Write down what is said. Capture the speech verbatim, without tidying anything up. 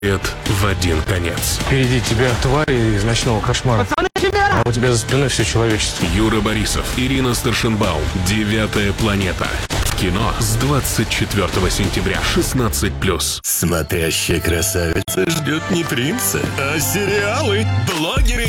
в один конец. Впереди тебя твари из ночного кошмара. Пацаны, ребята! А у тебя за спиной все человечество. Юра Борисов, Ирина Старшенбаум. «Девятая планета». В кино с двадцать четвёртого сентября. шестнадцать плюс. Смотрящая красавица ждет не принца, а сериалы. Блогеры